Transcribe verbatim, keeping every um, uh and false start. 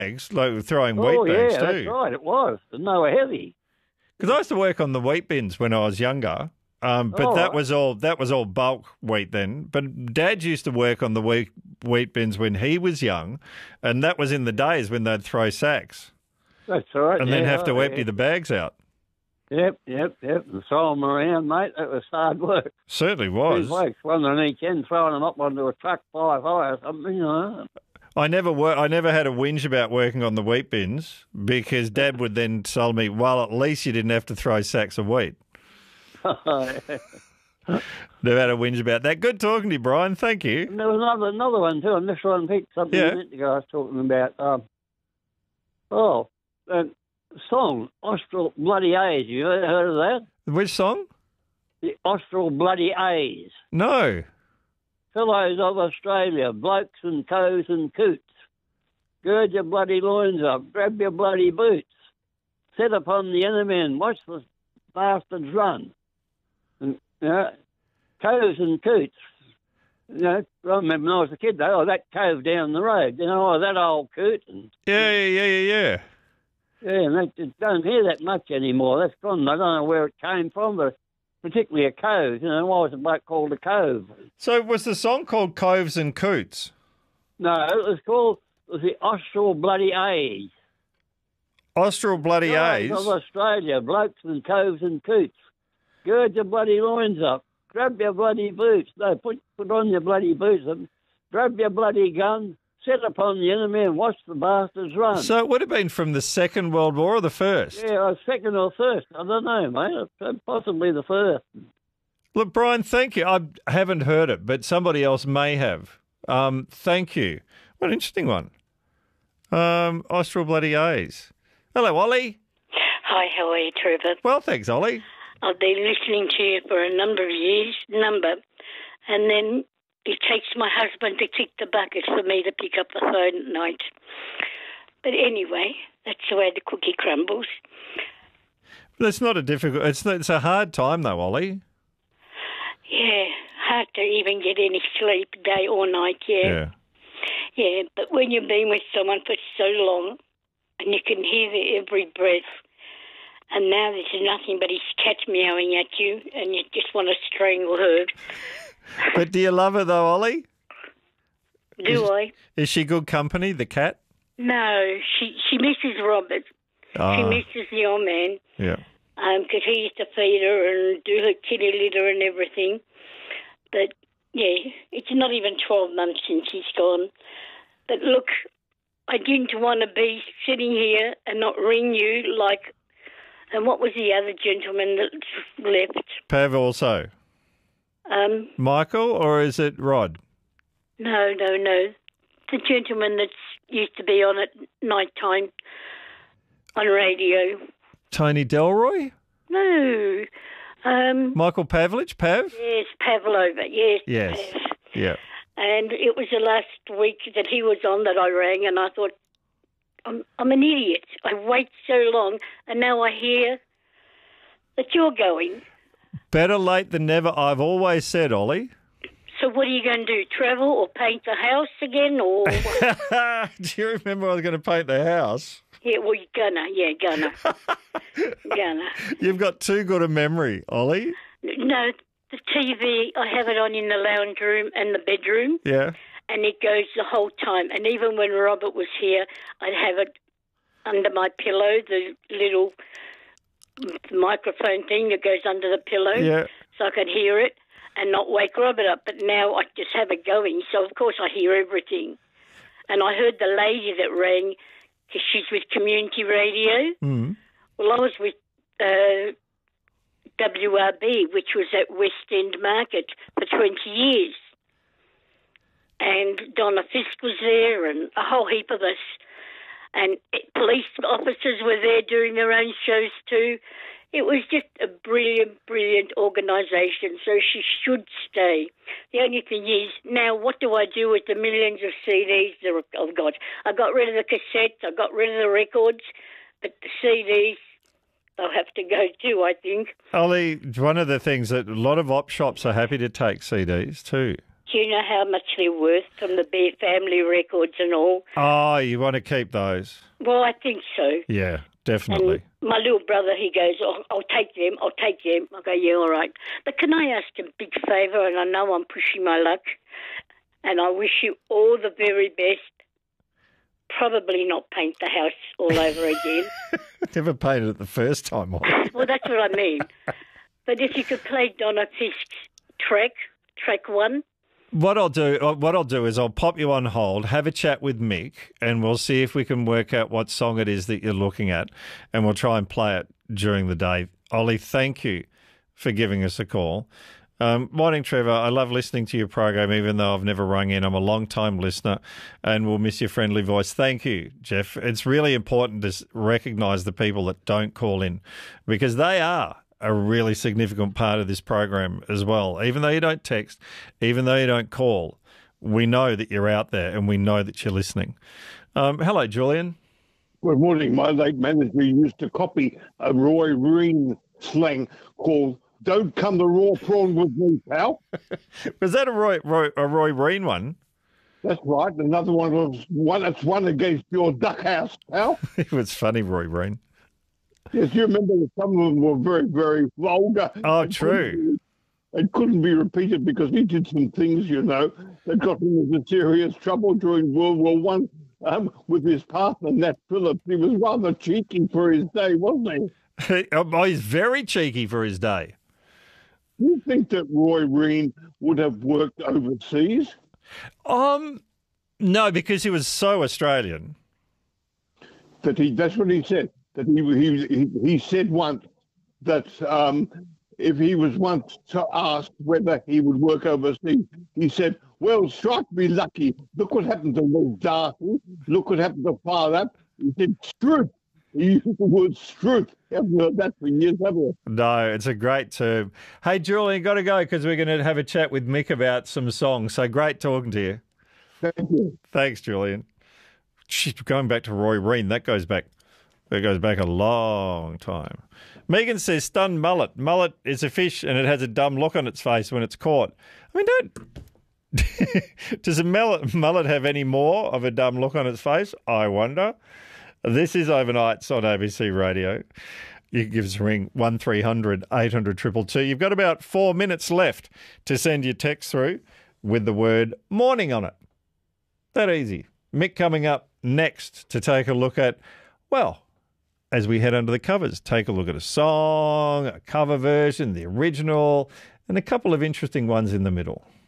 bags, like throwing Oh, wheat bags yeah, too. that's right, it was. And they were heavy. Because I used to work on the wheat bins when I was younger, um, but Oh, that right. was all that was all bulk wheat then. But Dad used to work on the wheat wheat bins when he was young, and that was in the days when they'd throw sacks That's right. and yeah, then have to oh, empty yeah. the bags out. Yep, yep, yep. And throw them around, mate. That was hard work. Certainly Two was. blokes, one on each end, throwing them up onto a truck five high or something, you know. I never wor- I never had a whinge about working on the wheat bins because Dad would then tell me, well, at least you didn't have to throw sacks of wheat. Never had a whinge about that. Good talking to you, Brian. Thank you. And there was another another one too, and this one picked something Yeah. a minute ago I was talking about. Um, oh, that song, Austral Bloody A's. You ever heard of that? Which song? The Austral Bloody A's. No. Fellows of Australia, blokes and coes and coots, gird your bloody loins up, grab your bloody boots, set upon the enemy and watch the bastards run. And, you know, coes and coots. You know, I remember when I was a kid, though, oh, that cove down the road, you know, oh, that old coot. And, Yeah, yeah, yeah, yeah, yeah. yeah, and they just don't hear that much anymore. That's gone. I don't know where it came from, but particularly a cove. You know, why was a bloke called a cove? So was the song called Coves and Coots? No, it was called, it was the Austral Bloody A's. Austral Bloody Fellows A's? of Australia, blokes and coves and coots. Gird your bloody loins up. Grab your bloody boots. No, put put on your bloody boots and grab your bloody gun. Set upon the enemy and watch the bastards run. So it would have been from the Second World War or the First? Yeah, uh, second or first. I don't know, mate. Possibly the first. Look, Brian, thank you. I haven't heard it, but somebody else may have. Um, thank you. What an interesting one. Um, Austral Bloody A's. Hello, Ollie. Hi, how are you, Trevor? Well, thanks, Ollie. I've been listening to you for a number of years, number, and then it takes my husband to kick the bucket for me to pick up the phone at night. But anyway, that's the way the cookie crumbles. That's not a difficult... It's, it's a hard time, though, Ollie. Yeah, hard to even get any sleep, day or night, yeah. Yeah. Yeah, but when you've been with someone for so long and you can hear their every breath, and now there's nothing but his cat meowing at you and you just want to strangle her. But do you love her, though, Ollie? Do is, I? Is she good company, the cat? No, she she misses Robert. Ah. She misses the old man. Yeah. Because he used to feed her and do her kitty litter and everything. But, yeah, it's not even twelve months since he's gone. But, look, I didn't want to be sitting here and not ring you like... And what was the other gentleman that left? Pav also. Um, Michael, or is it Rod? No, no, no. The gentleman that used to be on at night time on radio. Tony Delroy? No. Um, Michael Pavlich? Pav? yes, Pavlova. Yes. Yes. Pav. Yeah. And it was the last week that he was on that I rang, and I thought, I'm, I'm an idiot. I wait so long, and now I hear that you're going. Better late than never, I've always said, Ollie. So what are you going to do, travel or paint the house again? Or Do you remember I was going to paint the house? Yeah, well, you're gonna. Yeah, gonna. gonna. You've got too good a memory, Ollie. No, the T V, I have it on in the lounge room and the bedroom. Yeah. And it goes the whole time. And even when Robert was here, I'd have it under my pillow, the little microphone thing that goes under the pillow, Yeah. so I could hear it and not wake Robert up. But now I just have it going, so of course I hear everything. And I heard the lady that rang, because she's with community radio. Mm. Well, I was with uh, W R B, which was at West End Market for twenty years. And Donna Fisk was there and a whole heap of us. And it, police officers were there doing their own shows too. It was just a brilliant, brilliant organisation, so she should stay. The only thing is, now what do I do with the millions of C Ds that I've got? I got rid of the cassettes, I got rid of the records, but the C Ds, they'll have to go too, I think. Ollie, one of the things that a lot of op shops are happy to take C Ds too. Do you know how much they're worth from the Bear family records and all? Oh, you want to keep those? Well, I think so. Yeah, definitely. And my little brother, he goes, oh, I'll take them, I'll take them. I go, yeah, all right. But can I ask a big favour? And I know I'm pushing my luck. And I wish you all the very best. Probably not paint the house all over again. Never painted it the first time. Well, that's what I mean. But if you could play Donna Fisk's track, track one. What I'll do, what I'll do is I'll pop you on hold, have a chat with Mick, and we'll see if we can work out what song it is that you're looking at, and we'll try and play it during the day. Ollie, thank you for giving us a call. Um, morning, Trevor. I love listening to your program, even though I've never rung in. I'm a long-time listener, and we'll miss your friendly voice. Thank you, Jeff. It's really important to recognise the people that don't call in, because they are a really significant part of this program as well. Even though you don't text, even though you don't call, we know that you're out there and we know that you're listening. Um, hello, Julian. Good morning. My late manager used to copy a Roy Reen slang called "Don't come the raw prawn with me, pal." Was that a Roy, Roy a Roy Reen one? That's right. Another one was one. That's one against your duck house, pal. It was funny, Roy Reen. Yes, you remember that some of them were very, very vulgar. Oh, true. It couldn't be repeated because he did some things, you know, that got him into serious trouble during World War One um, with his partner, Nat Phillips. He was rather cheeky for his day, wasn't he? Oh, he's very cheeky for his day. Do you think that Roy Reen would have worked overseas? Um, no, because he was so Australian. That he, that's what he said. That he he he, he said once that um, if he was once asked whether he would work overseas, he said, "Well, strike me lucky. Look what happened to Lord Darcy. Look what happened to Father." He said, "Struth." He used the word "struth." Haven't heard that for years, have you? No, it's a great term. Hey, Julian, got to go because we're going to have a chat with Mick about some songs. So great talking to you. Thank you. Thanks, Julian. Shit, going back to Roy Reen, that goes back. That goes back a long time. Megan says, stunned mullet. Mullet is a fish and it has a dumb look on its face when it's caught. I mean, don't... Does a mullet, mullet have any more of a dumb look on its face? I wonder. This is Overnights on A B C Radio. You can give us a ring, one three hundred eight hundred two two two. You've got about four minutes left to send your text through with the word morning on it. That easy. Mick coming up next to take a look at, well, as we head under the covers, take a look at a song, a cover version, the original, and a couple of interesting ones in the middle.